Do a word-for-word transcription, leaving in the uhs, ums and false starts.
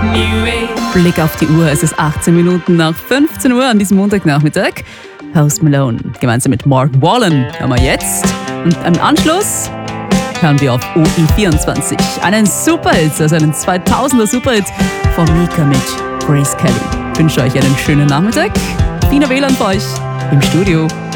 Blick auf die Uhr, es ist achtzehn Minuten nach fünfzehn Uhr an diesem Montagnachmittag. Post Malone gemeinsam mit Mark Wallen haben wir jetzt. Und im Anschluss hören wir auf O I vierundzwanzig einen Superhit, also einen zweitausender Superhit von Mika mit Grace Kelly. Ich wünsche euch einen schönen Nachmittag. Fina W L A N für euch im Studio.